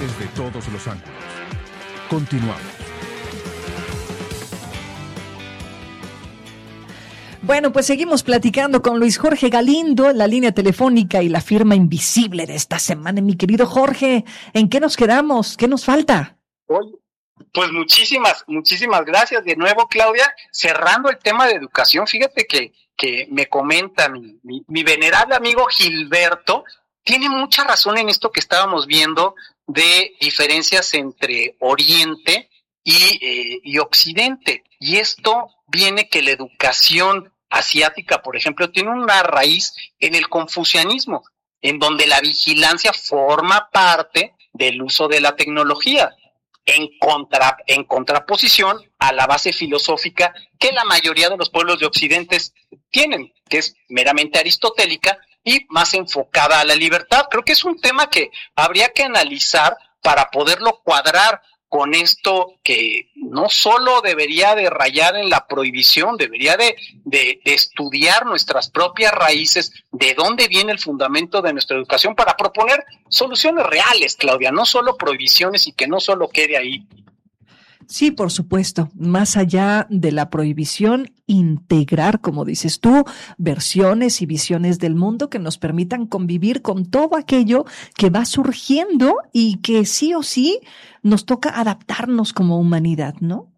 desde todos los ángulos. Continuamos. Bueno, pues seguimos platicando con Luis Jorge Galindo, la línea telefónica y la firma invisible de esta semana. Mi querido Jorge, ¿en qué nos quedamos? ¿Qué nos falta? Oye, pues muchísimas gracias de nuevo, Claudia. Cerrando el tema de educación, fíjate que me comenta mi venerable amigo Gilberto, tiene mucha razón en esto que estábamos viendo de diferencias entre Oriente y Occidente. Y esto viene que la educación asiática, por ejemplo, tiene una raíz en el confucianismo, en donde la vigilancia forma parte del uso de la tecnología, en contraposición a la base filosófica que la mayoría de los pueblos de Occidente tienen, que es meramente aristotélica y más enfocada a la libertad. Creo que es un tema que habría que analizar para poderlo cuadrar con esto que no solo debería de rayar en la prohibición, debería de estudiar nuestras propias raíces, de dónde viene el fundamento de nuestra educación para proponer soluciones reales, Claudia, no solo prohibiciones y que no solo quede ahí. Sí, por supuesto, más allá de la prohibición, integrar, como dices tú, versiones y visiones del mundo que nos permitan convivir con todo aquello que va surgiendo y que sí o sí nos toca adaptarnos como humanidad, ¿no?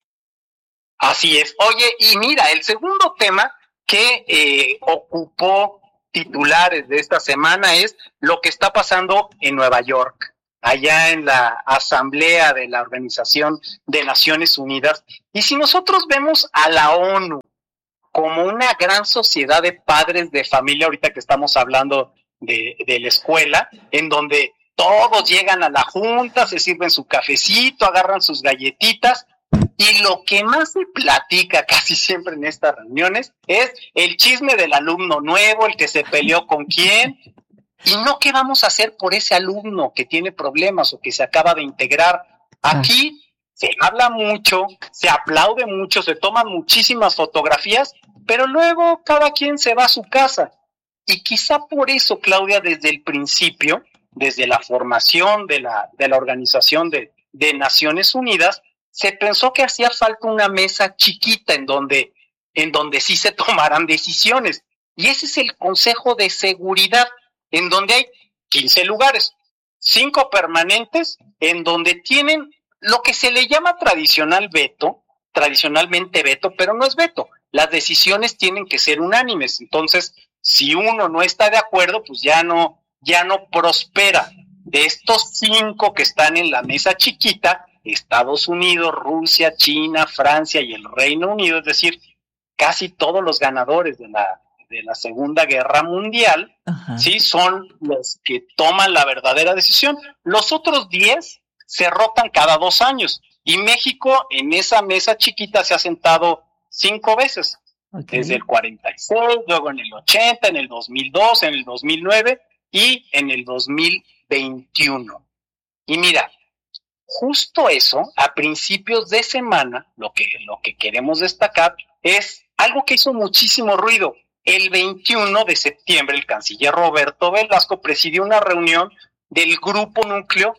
Así es. Oye, y mira, el segundo tema que ocupó titulares de esta semana es lo que está pasando en Nueva York, allá en la Asamblea de la Organización de Naciones Unidas. Y si nosotros vemos a la ONU como una gran sociedad de padres de familia, ahorita que estamos hablando de la escuela, en donde todos llegan a la junta, se sirven su cafecito, agarran sus galletitas, y lo que más se platica casi siempre en estas reuniones es el chisme del alumno nuevo, el que se peleó con quién, y no qué vamos a hacer por ese alumno que tiene problemas o que se acaba de integrar. Aquí se habla mucho, se aplaude mucho, se toman muchísimas fotografías, pero luego cada quien se va a su casa. Y quizá por eso, Claudia, desde el principio, desde la formación de la Organización de Naciones Unidas, se pensó que hacía falta una mesa chiquita en donde sí se tomaran decisiones. Y ese es el Consejo de Seguridad, en donde hay 15 lugares, 5 permanentes, en donde tienen lo que se le llama tradicionalmente veto, pero no es veto. Las decisiones tienen que ser unánimes. Entonces, si uno no está de acuerdo, pues ya no prospera. De estos 5 que están en la mesa chiquita, Estados Unidos, Rusia, China, Francia y el Reino Unido, es decir, casi todos los ganadores de la Segunda Guerra Mundial, sí, son los que toman la verdadera decisión. Los otros 10 se rotan cada 2 años y México en esa mesa chiquita se ha sentado 5 veces, desde el 46, luego en el 80, en el 2002, en el 2009 y en el 2021. Y mira, justo eso, a principios de semana, lo que queremos destacar es algo que hizo muchísimo ruido. El 21 de septiembre, el canciller Roberto Velasco presidió una reunión del Grupo Núcleo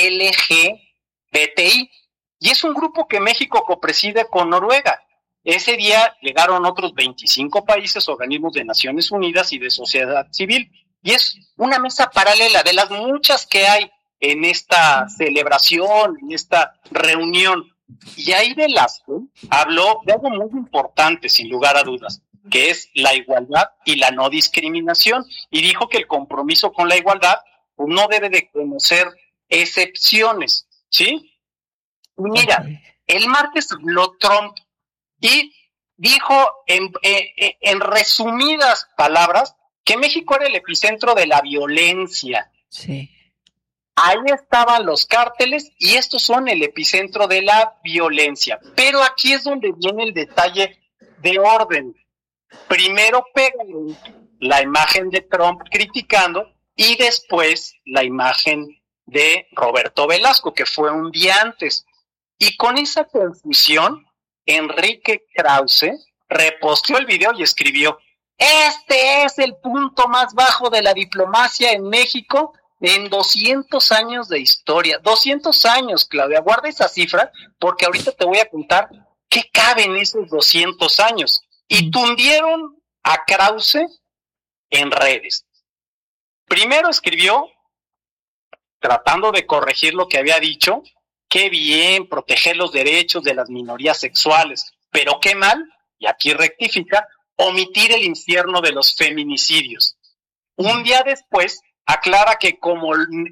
LGBTI, y es un grupo que México copreside con Noruega. Ese día llegaron otros 25 países, organismos de Naciones Unidas y de sociedad civil, y es una mesa paralela de las muchas que hay en esta celebración, en esta reunión. Y ahí Velasco habló de algo muy importante, sin lugar a dudas, que es la igualdad y la no discriminación, y dijo que el compromiso con la igualdad no debe de conocer excepciones, ¿sí? Y mira, el martes habló Trump y dijo en resumidas palabras que México era el epicentro de la violencia. Sí. Ahí estaban los cárteles y estos son el epicentro de la violencia. Pero aquí es donde viene el detalle de orden. Primero pegan la imagen de Trump criticando y después la imagen de Roberto Velasco, que fue un día antes. Y con esa confusión, Enrique Krause reposteó el video y escribió: este es el punto más bajo de la diplomacia en México en 200 años de historia. 200 años, Claudia, guarda esa cifra, porque ahorita te voy a contar qué cabe en esos 200 años. Y tundieron a Krause en redes. Primero escribió, tratando de corregir lo que había dicho, qué bien proteger los derechos de las minorías sexuales, pero qué mal, y aquí rectifica, omitir el infierno de los feminicidios. Un día después aclara que como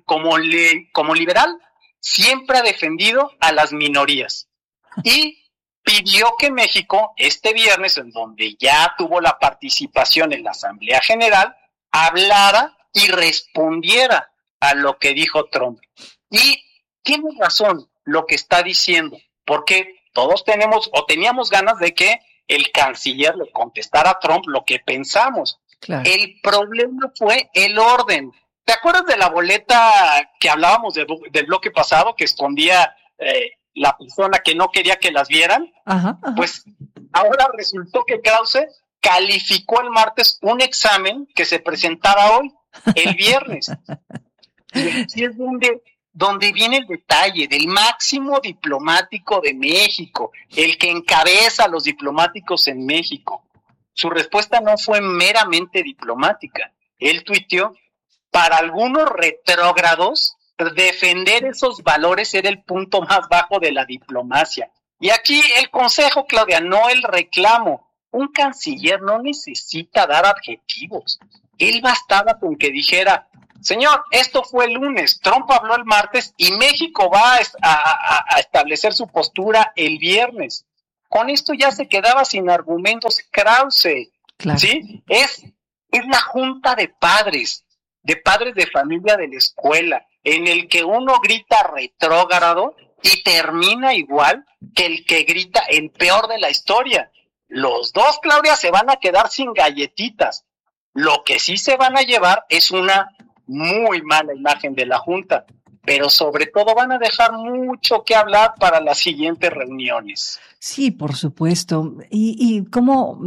liberal siempre ha defendido a las minorías y pidió que México este viernes, en donde ya tuvo la participación en la Asamblea General, hablara y respondiera a lo que dijo Trump. Y tiene razón lo que está diciendo, porque todos teníamos ganas de que el canciller le contestara a Trump lo que pensamos. Claro. El problema fue el orden. ¿Te acuerdas de la boleta que hablábamos del bloque pasado, que escondía la persona que no quería que las vieran? Ajá. Pues ahora resultó que Krause calificó el martes un examen que se presentaba hoy, el viernes. Y aquí es donde viene el detalle del máximo diplomático de México, el que encabeza a los diplomáticos en México. Su respuesta no fue meramente diplomática. Él tuiteó: para algunos retrógrados, defender esos valores era el punto más bajo de la diplomacia. Y aquí el consejo, Claudia, no el reclamo. Un canciller no necesita dar adjetivos. Él bastaba con que dijera: señor, esto fue el lunes, Trump habló el martes y México va a establecer su postura el viernes. Con esto ya se quedaba sin argumentos Krause. Claro. ¿Sí? Es la junta de padres de familia de la escuela, en el que uno grita retrógrado y termina igual que el que grita el peor de la historia. Los dos, Claudia, se van a quedar sin galletitas. Lo que sí se van a llevar es una muy mala imagen de la Junta, pero sobre todo van a dejar mucho que hablar para las siguientes reuniones. Sí, por supuesto. Y cómo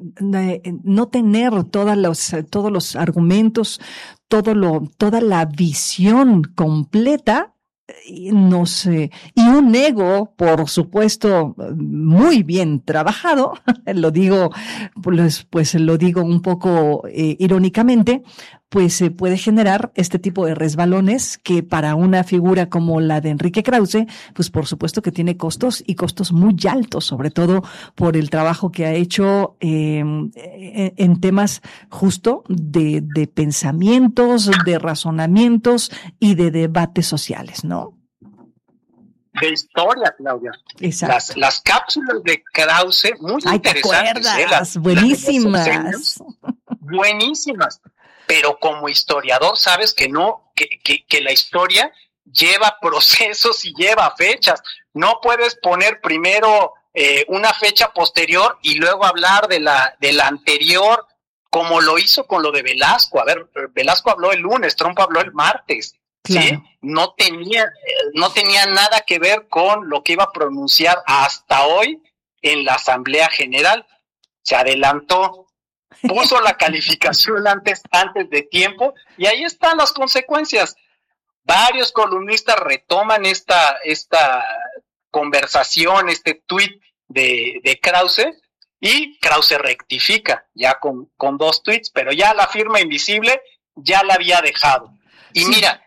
no tener todos los argumentos, toda la visión completa, y un ego, por supuesto, muy bien trabajado, lo digo, pues lo digo un poco irónicamente, pues se puede generar este tipo de resbalones que para una figura como la de Enrique Krause, pues por supuesto que tiene costos y costos muy altos, sobre todo por el trabajo que ha hecho en temas justo de pensamientos, de razonamientos y de debates sociales, ¿no? De historia, Claudia. Exacto. Las cápsulas de Krause, muy interesantes. ¿Te acuerdas? Buenísimas. Buenísimas. Pero como historiador sabes que no, que la historia lleva procesos y lleva fechas. No puedes poner primero una fecha posterior y luego hablar de la anterior, como lo hizo con lo de Velasco. A ver, Velasco habló el lunes, Trump habló el martes. Claro. ¿Sí? No tenía nada que ver con lo que iba a pronunciar hasta hoy en la Asamblea General. Se adelantó. Puso la calificación antes de tiempo y ahí están las consecuencias. Varios columnistas retoman esta conversación, este tuit de Krause, y Krause rectifica ya con 2 tuits, pero ya la firma invisible ya la había dejado. Y sí. Mira,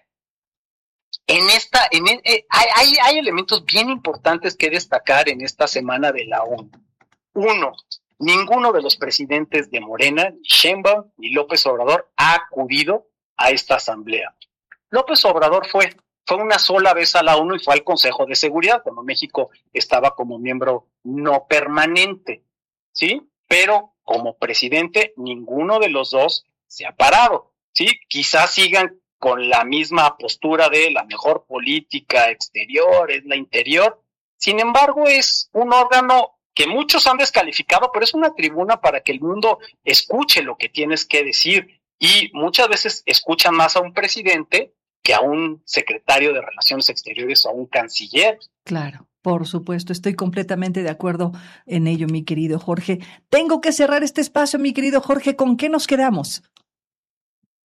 hay elementos bien importantes que destacar en esta semana de la ONU. Uno, ninguno de los presidentes de Morena, ni Sheinbaum ni López Obrador, ha acudido a esta asamblea. López Obrador fue una sola vez a la ONU y fue al Consejo de Seguridad, cuando México estaba como miembro no permanente, ¿sí? Pero como presidente, ninguno de los dos se ha parado, ¿sí? Quizás sigan con la misma postura de la mejor política exterior es la interior. Sin embargo, es un órgano que muchos han descalificado, pero es una tribuna para que el mundo escuche lo que tienes que decir. Y muchas veces escuchan más a un presidente que a un secretario de Relaciones Exteriores o a un canciller. Claro, por supuesto, estoy completamente de acuerdo en ello, mi querido Jorge. Tengo que cerrar este espacio, mi querido Jorge. ¿Con qué nos quedamos?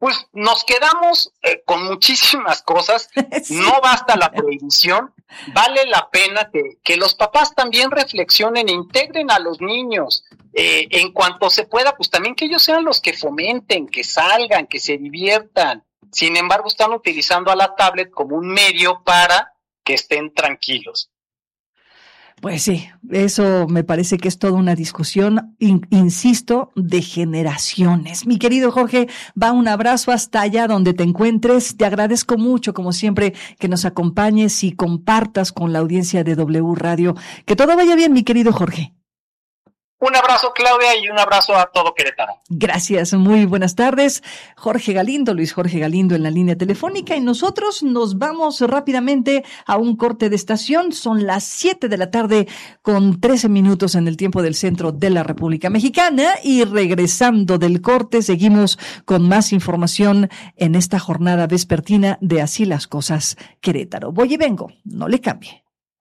pues nos quedamos con muchísimas cosas. Sí. No basta la prohibición, vale la pena que los papás también reflexionen e integren a los niños en cuanto se pueda, pues también que ellos sean los que fomenten, que salgan, que se diviertan. Sin embargo, están utilizando a la tablet como un medio para que estén tranquilos. Pues sí, eso me parece que es toda una discusión, insisto, de generaciones. Mi querido Jorge, va un abrazo hasta allá donde te encuentres. Te agradezco mucho, como siempre, que nos acompañes y compartas con la audiencia de W Radio. Que todo vaya bien, mi querido Jorge. Un abrazo, Claudia, y un abrazo a todo Querétaro. Gracias, muy buenas tardes. Jorge Galindo, Luis Jorge Galindo en la línea telefónica, y nosotros nos vamos rápidamente a un corte de estación. Son las 7 de la tarde con 13 minutos en el tiempo del centro de la República Mexicana, y regresando del corte seguimos con más información en esta jornada vespertina de Así las Cosas Querétaro. Voy y vengo, no le cambie.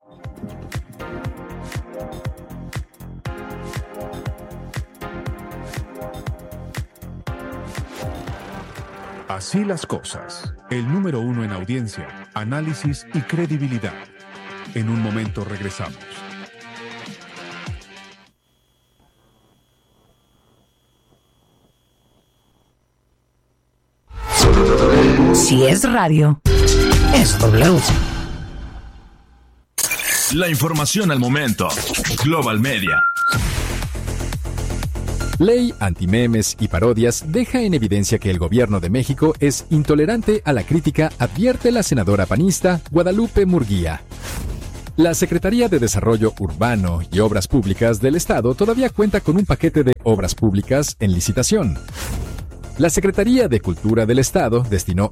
Así las cosas. El número 1 en audiencia, análisis y credibilidad. En un momento regresamos. Si es radio, es W. La información al momento. Global Media. Ley antimemes y parodias deja en evidencia que el gobierno de México es intolerante a la crítica, advierte la senadora panista Guadalupe Murguía. La Secretaría de Desarrollo Urbano y Obras Públicas del Estado todavía cuenta con un paquete de obras públicas en licitación. La Secretaría de Cultura del Estado destinó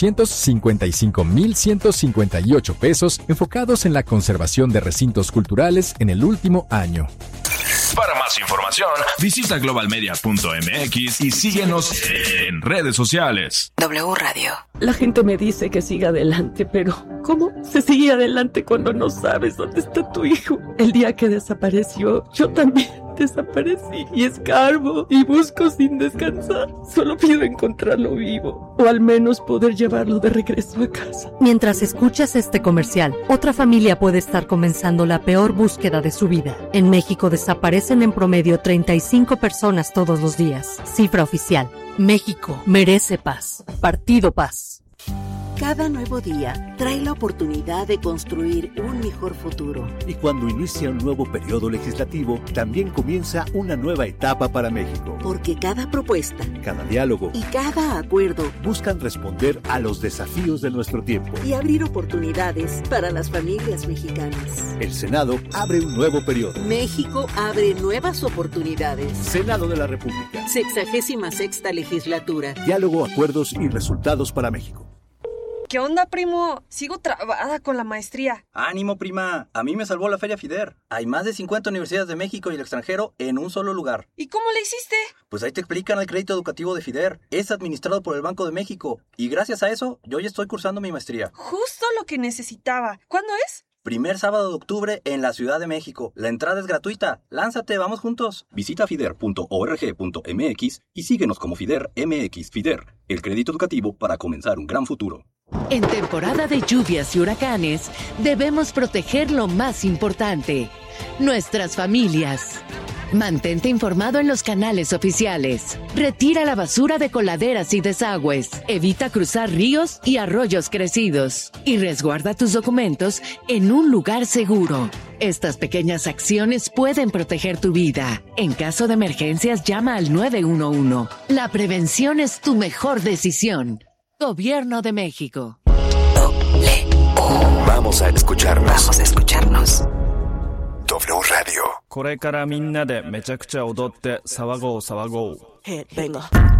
855,158 pesos enfocados en la conservación de recintos culturales en el último año. Para más información, visita globalmedia.mx y síguenos en redes sociales. W Radio. La gente me dice que siga adelante, pero ¿cómo se sigue adelante cuando no sabes dónde está tu hijo? El día que desapareció, yo también desaparecí y escarbo y busco sin descansar. Solo pido encontrarlo vivo, o al menos poder llevarlo de regreso a casa. Mientras escuchas este comercial, otra familia puede estar comenzando la peor búsqueda de su vida. En México desaparecen en promedio 35 personas todos los días. Cifra oficial. México merece paz. Partido Paz. Cada nuevo día trae la oportunidad de construir un mejor futuro. Y cuando inicia un nuevo periodo legislativo, también comienza una nueva etapa para México. Porque cada propuesta, cada diálogo y cada acuerdo buscan responder a los desafíos de nuestro tiempo y abrir oportunidades para las familias mexicanas. El Senado abre un nuevo periodo. México abre nuevas oportunidades. Senado de la República. 66ª legislatura. Diálogo, acuerdos y resultados para México. ¿Qué onda, primo? Sigo trabada con la maestría. ¡Ánimo, prima! A mí me salvó la Feria FIDER. Hay más de 50 universidades de México y el extranjero en un solo lugar. ¿Y cómo le hiciste? Pues ahí te explican el crédito educativo de FIDER. Es administrado por el Banco de México. Y gracias a eso, yo ya estoy cursando mi maestría. Justo lo que necesitaba. ¿Cuándo es? Primer sábado de octubre en la Ciudad de México. La entrada es gratuita. ¡Lánzate, vamos juntos! Visita fider.org.mx y síguenos como FIDER MX. FIDER, el crédito educativo para comenzar un gran futuro. En temporada de lluvias y huracanes, debemos proteger lo más importante, nuestras familias. Mantente informado en los canales oficiales. Retira la basura de coladeras y desagües. Evita cruzar ríos y arroyos crecidos. Y resguarda tus documentos en un lugar seguro. Estas pequeñas acciones pueden proteger tu vida. En caso de emergencias, llama al 911. La prevención es tu mejor decisión. Gobierno de México. Vamos a escucharnos. W Radio. これからみんなでめちゃくちゃ踊って騒ごう騒ごう。 Venga.